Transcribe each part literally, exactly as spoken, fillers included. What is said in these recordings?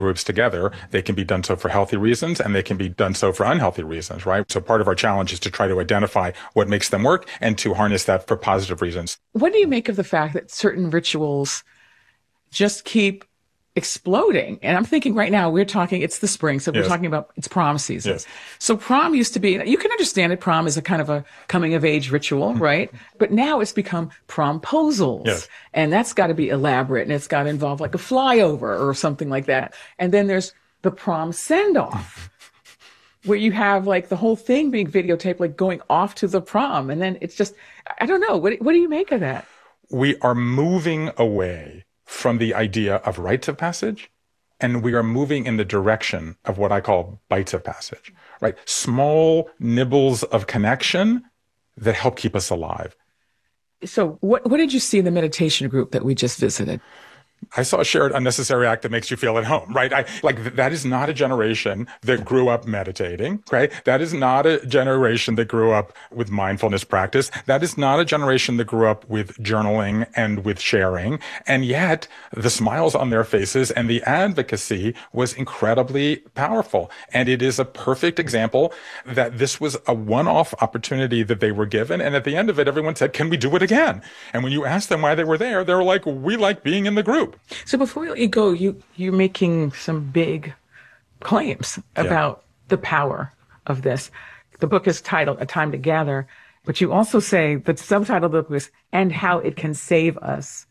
groups together, they can be done so for healthy reasons and they can be done so for unhealthy reasons, right? So part of our challenge is to try to identify what makes them work and to harness that for positive reasons. What do you make of the fact that certain rituals just keep exploding? And I'm thinking right now, we're talking, it's the spring, so we're yes. talking about, it's prom season. Yes. So prom used to be, you can understand it, prom is a kind of a coming of age ritual, right? But now it's become promposals. Yes. And that's got to be elaborate and it's got to involve like a flyover or something like that. And then there's the prom send-off, where you have like the whole thing being videotaped, like going off to the prom. And then it's just, I don't know. What, what do you make of that? We are moving away from the idea of rites of passage, and we are moving in the direction of what I call bites of passage, right? Small nibbles of connection that help keep us alive. So what, what did you see in the meditation group that we just visited? I saw a shared unnecessary act that makes you feel at home, right? I, like, that is not a generation that grew up meditating, right? That is not a generation that grew up with mindfulness practice. That is not a generation that grew up with journaling and with sharing. And yet the smiles on their faces and the advocacy was incredibly powerful. And it is a perfect example that this was a one-off opportunity that they were given. And at the end of it, everyone said, can we do it again? And when you asked them why they were there, they were like, we like being in the group. So before you go, you, you're making some big claims about yeah. the power of this. The book is titled A Time to Gather, but you also say the subtitle of the book is And How It Can Save Us.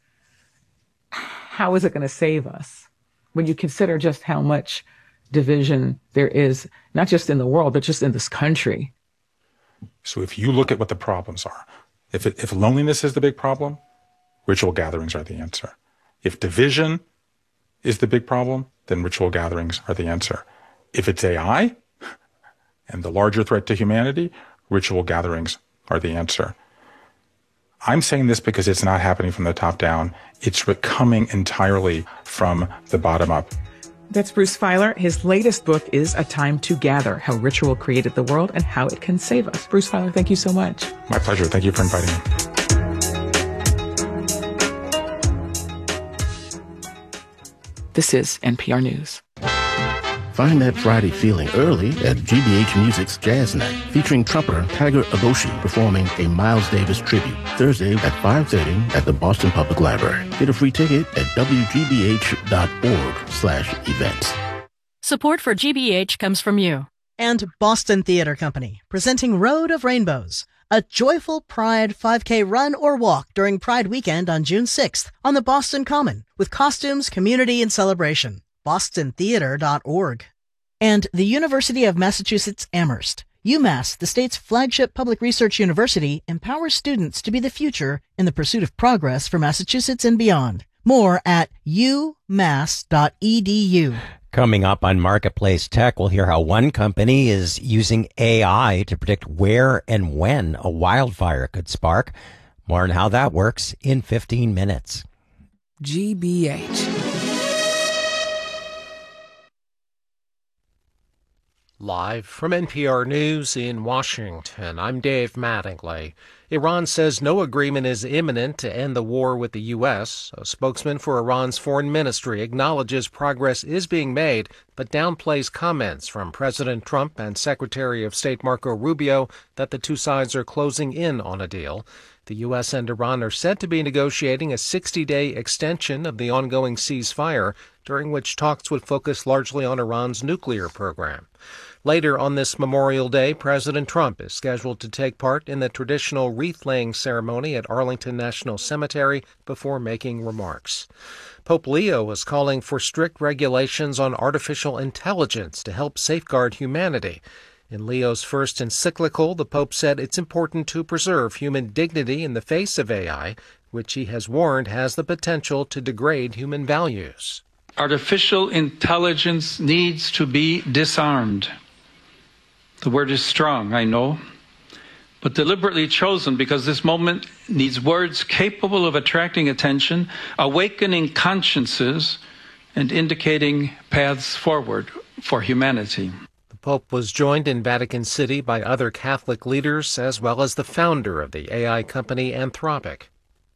How is it going to save us when you consider just how much division there is, not just in the world, but just in this country? So if you look at what the problems are, if it, if loneliness is the big problem, ritual gatherings are the answer. If division is the big problem, then ritual gatherings are the answer. If it's A I and the larger threat to humanity, ritual gatherings are the answer. I'm saying this because it's not happening from the top down. It's coming entirely from the bottom up. That's Bruce Feiler. His latest book is A Time to Gather, How Ritual Created the World and How It Can Save Us. Bruce Feiler, thank you so much. My pleasure. Thank you for inviting me. This is N P R News. Find that Friday feeling early at G B H Music's Jazz Night, featuring trumpeter Tiger Agoshi performing a Miles Davis tribute Thursday at five thirty at the Boston Public Library. Get a free ticket at w g b h dot org slash events. Support for G B H comes from you. And Boston Theater Company, presenting Road of Rainbows, a joyful Pride five K run or walk during Pride weekend on June sixth on the Boston Common with costumes, community, and celebration. boston theater dot org. And the University of Massachusetts Amherst. UMass, the state's flagship public research university, empowers students to be the future in the pursuit of progress for Massachusetts and beyond. More at u mass dot e d u. Coming up on Marketplace Tech, we'll hear how one company is using A I to predict where and when a wildfire could spark. More on how that works in fifteen minutes. G B H. Live from N P R News in Washington, I'm Dave Mattingly. Iran says no agreement is imminent to end the war with the U S. A spokesman for Iran's foreign ministry acknowledges progress is being made, but downplays comments from President Trump and Secretary of State Marco Rubio that the two sides are closing in on a deal. The U S and Iran are said to be negotiating a sixty-day extension of the ongoing ceasefire, during which talks would focus largely on Iran's nuclear program. Later on this Memorial Day, President Trump is scheduled to take part in the traditional wreath-laying ceremony at Arlington National Cemetery before making remarks. Pope Leo is calling for strict regulations on artificial intelligence to help safeguard humanity. In Leo's first encyclical, the Pope said it's important to preserve human dignity in the face of A I, which he has warned has the potential to degrade human values. Artificial intelligence needs to be disarmed. The word is strong, I know, but deliberately chosen because this moment needs words capable of attracting attention, awakening consciences, and indicating paths forward for humanity. The Pope was joined in Vatican City by other Catholic leaders as well as the founder of the A I company Anthropic.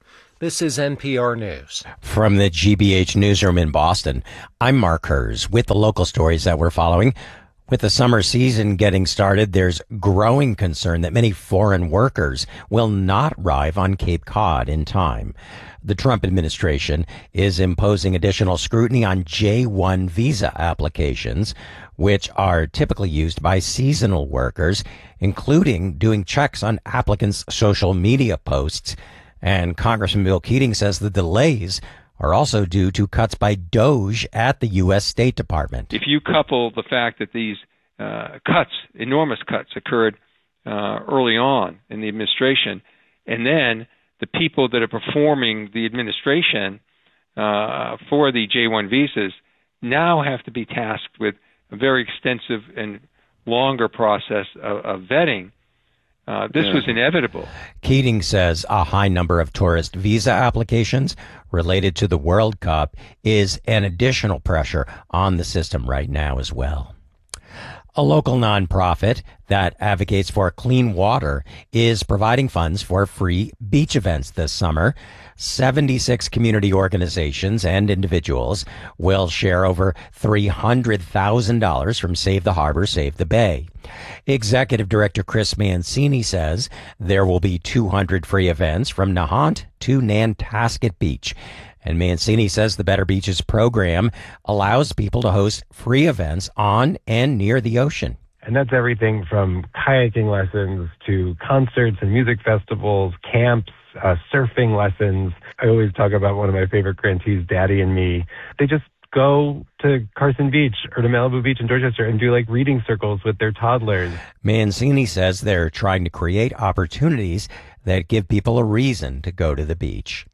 This is N P R News. From the G B H newsroom in Boston, I'm Mark Hers with the local stories that we're following. With the summer season getting started, there's growing concern that many foreign workers will not arrive on Cape Cod in time. The Trump administration is imposing additional scrutiny on J one visa applications, which are typically used by seasonal workers, including doing checks on applicants' social media posts. And Congressman Bill Keating says the delays are also due to cuts by DOJ at the U S State Department. If you couple the fact that these uh, cuts, enormous cuts, occurred uh, early on in the administration, and then the people that are performing the administration uh, for the J one visas now have to be tasked with a very extensive and longer process of, of vetting. Uh, this yeah. was inevitable. Keating says a high number of tourist visa applications related to the World Cup is an additional pressure on the system right now as well. A local nonprofit that advocates for clean water is providing funds for free beach events this summer. seventy-six community organizations and individuals will share over three hundred thousand dollars from Save the Harbor, Save the Bay. Executive Director Chris Mancini says there will be two hundred free events from Nahant to Nantasket Beach. And Mancini says the Better Beaches program allows people to host free events on and near the ocean. And that's everything from kayaking lessons to concerts and music festivals, camps, uh, surfing lessons. I always talk about one of my favorite grantees, Daddy and Me. They just go to Carson Beach or to Malibu Beach in Dorchester and do like reading circles with their toddlers. Mancini says they're trying to create opportunities that give people a reason to go to the beach.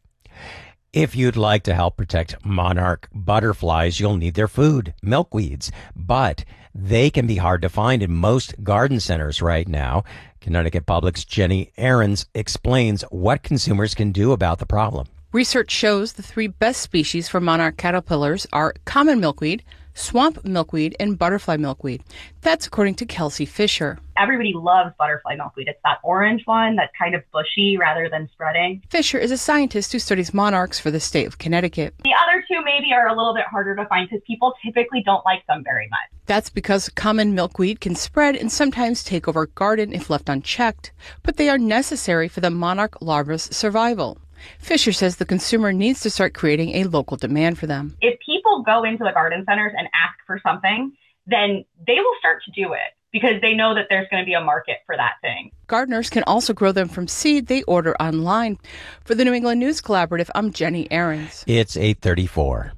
If you'd like to help protect monarch butterflies, you'll need their food, milkweeds, but they can be hard to find in most garden centers right now. Connecticut Public's Jenny Ahrens explains what consumers can do about the problem. Research shows the three best species for monarch caterpillars are common milkweed, swamp milkweed, and butterfly milkweed. That's according to Kelsey Fisher. Everybody loves butterfly milkweed. It's that orange one that's kind of bushy rather than spreading. Fisher is a scientist who studies monarchs for the state of Connecticut. The other two maybe are a little bit harder to find because people typically don't like them very much. That's because common milkweed can spread and sometimes take over a garden if left unchecked, but they are necessary for the monarch larva's survival. Fisher says the consumer needs to start creating a local demand for them. If people go into the garden centers and ask for something, then they will start to do it because they know that there's going to be a market for that thing. Gardeners can also grow them from seed they order online. For the New England News Collaborative, I'm Jenny Ahrens. It's eight thirty-four.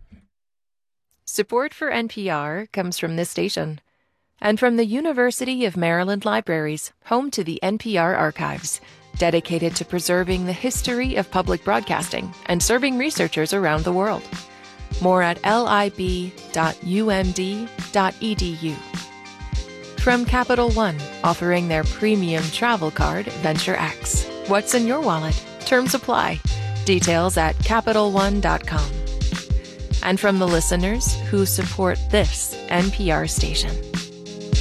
Support for N P R comes from this station and from the University of Maryland Libraries, home to the N P R Archives, dedicated to preserving the history of public broadcasting and serving researchers around the world. More at lib dot u m d dot e d u. From Capital One, offering their premium travel card, Venture X. What's in your wallet? Terms apply. Details at capital one dot com. And from the listeners who support this N P R station.